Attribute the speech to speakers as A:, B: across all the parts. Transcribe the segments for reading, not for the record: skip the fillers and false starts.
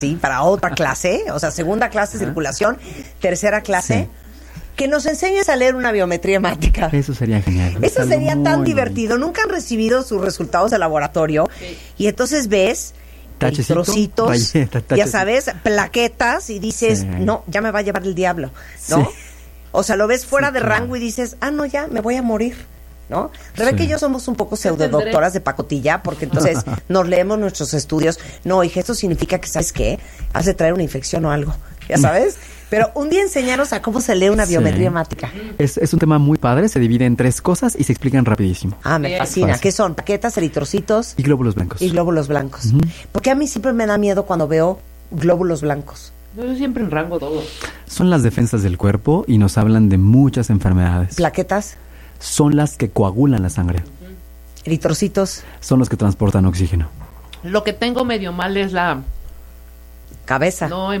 A: sí, para otra clase, o sea, segunda clase de circulación, tercera clase, que nos enseñes a leer una biometría hemática.
B: Eso sería genial.
A: Eso sería tan divertido. Nunca han recibido sus resultados de laboratorio y entonces ves trocitos, ya sabes, plaquetas y dices, no, ya me va a llevar el diablo, ¿no? Sí. O sea, lo ves fuera de rango y dices, no, ya, me voy a morir, ¿no? Rebeca y yo somos un poco pseudodoctoras de pacotilla, porque entonces nos leemos nuestros estudios. No, hija, esto significa que, ¿sabes qué? Has de traer una infección o algo, ya sabes. Pero un día enseñaros a cómo se lee una biometría hemática.
B: Es un tema muy padre, se divide en 3 cosas y se explican rapidísimo.
A: Me fascina. ¿Qué son? Plaquetas, eritrocitos.
B: Y glóbulos blancos.
A: Y glóbulos blancos. Uh-huh. Porque a mí siempre me da miedo cuando veo glóbulos blancos.
C: Yo siempre en rango todos.
B: Son las defensas del cuerpo y nos hablan de muchas enfermedades.
A: ¿Plaquetas?
B: Son las que coagulan la sangre.
A: Uh-huh. ¿Eritrocitos?
B: Son los que transportan oxígeno.
C: Lo que tengo medio mal es la...
A: cabeza.
C: No,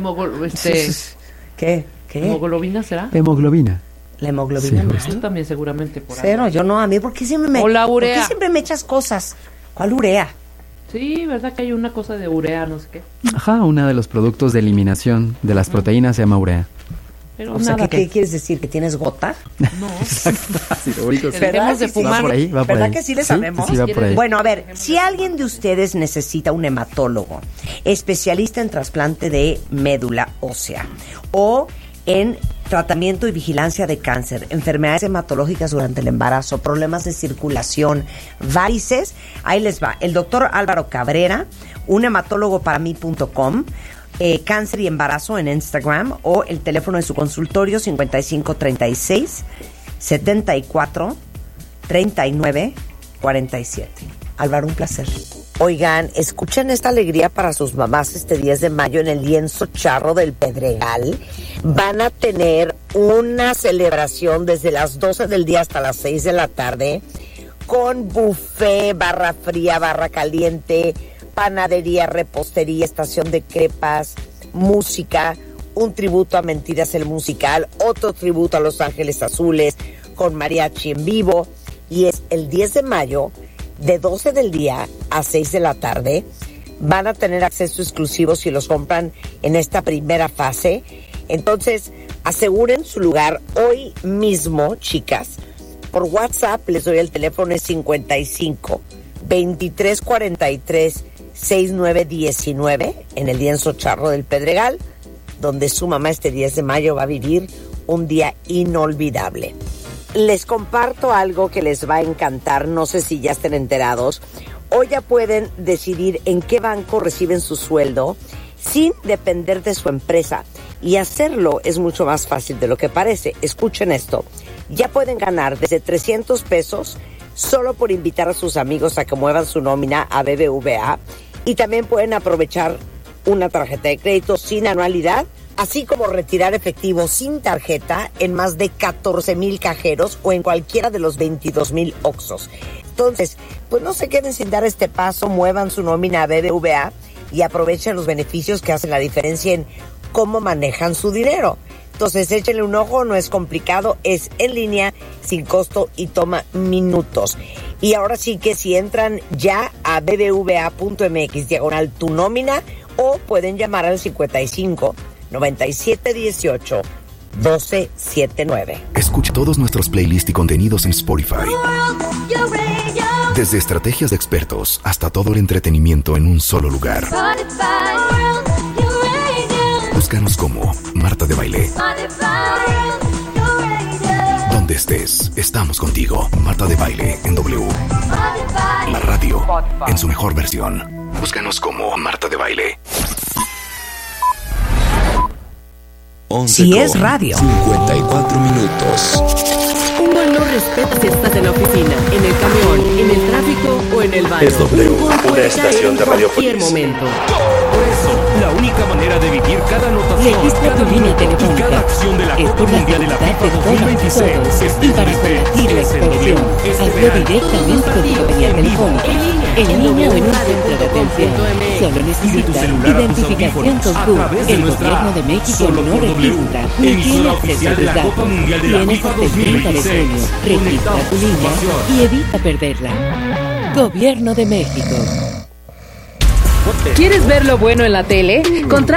A: ¿Qué?
C: ¿Hemoglobina será?
B: Hemoglobina.
A: La hemoglobina.
C: Sí, tú también seguramente por ahí.
A: Cero, yo no, a mí, ¿por qué siempre me...
C: O la urea.
A: ¿Por qué siempre me echas cosas? ¿Cuál urea?
C: Sí, ¿verdad que hay una cosa de urea, no sé qué?
B: Ajá, uno de los productos de eliminación de las proteínas se llama urea.
A: Pero o sea, ¿qué quieres decir? ¿Que tienes gota?
C: No.
A: ¿Verdad
C: de fumar?
B: Va por ahí, va por
A: ¿Verdad
B: ahí.
A: que sí le sabemos?
B: Sí, va por ahí.
A: Bueno, a ver, si alguien de ustedes necesita un hematólogo, especialista en trasplante de médula ósea o en tratamiento y vigilancia de cáncer, enfermedades hematológicas durante el embarazo, problemas de circulación, varices, ahí les va. El doctor Álvaro Cabrera, un hematólogo para mí.com, cáncer y embarazo en Instagram, o el teléfono de su consultorio 5536 74 39 47. Álvaro, un placer. Oigan, escuchen esta alegría para sus mamás este 10 de mayo en el Lienzo Charro del Pedregal. Van a tener una celebración desde las 12 del día hasta las 6 de la tarde con buffet, barra fría, barra caliente, panadería, repostería, estación de crepas, música, un tributo a Mentiras el Musical, otro tributo a Los Ángeles Azules con mariachi en vivo. Y es el 10 de mayo de 12 del día a 6 de la tarde. Van a tener acceso exclusivo si los compran en esta primera fase. Entonces, aseguren su lugar hoy mismo, chicas. Por WhatsApp les doy el teléfono, es 55 23 43 6919 en el Lienzo Charro del Pedregal, donde su mamá este 10 de mayo va a vivir un día inolvidable. Les comparto algo que les va a encantar, no sé si ya estén enterados. Hoy ya pueden decidir en qué banco reciben su sueldo sin depender de su empresa. Y hacerlo es mucho más fácil de lo que parece. Escuchen esto. Ya pueden ganar desde 300 pesos solo por invitar a sus amigos a que muevan su nómina a BBVA. Y también pueden aprovechar una tarjeta de crédito sin anualidad, así como retirar efectivo sin tarjeta en más de 14,000 cajeros o en cualquiera de los 22,000 Oxxos. Entonces, pues no se queden sin dar este paso, muevan su nómina a BBVA y aprovechen los beneficios que hacen la diferencia en cómo manejan su dinero. Entonces, échenle un ojo, no es complicado, es en línea, sin costo y toma minutos. Y ahora sí que si entran ya a bbva.mx/tu nómina, o pueden llamar al 55 97 18 12 79.
D: Escucha todos nuestros playlists y contenidos en Spotify. Desde estrategias de expertos hasta todo el entretenimiento en un solo lugar. Búscanos como Marta de Baile. Donde estés, estamos contigo. Marta de Baile en W. La radio en su mejor versión. Búscanos como Marta de Baile.
A: Si es radio.
E: 54 minutos.
F: Uno no respeta si estás en la oficina, en el camión, en el tráfico o en el baño.
G: Es W, una estación de
F: cualquier
G: Radiopolis.
F: momento.
G: Por eso, la única manera de vivir cada anotación,
F: Registra tu línea
G: y
F: telefónica.
G: cada acción de la
F: Es
G: Copa
F: por la
G: Mundial de la
F: seguridad
G: FIFA
F: de todos,
G: 2026
F: todos.
G: es
F: Y para combatir la extorsión, hazlo directamente con tu compañía telefónica, en línea o en un centro de atención. Solo necesitas identificación con tu. El Gobierno de México no registra ni tiene acceso a tus datos. Tienes hasta el 30 de junio. Registra tu línea y evita perderla. Gobierno de México.
H: ¿Quieres ver lo bueno en la tele?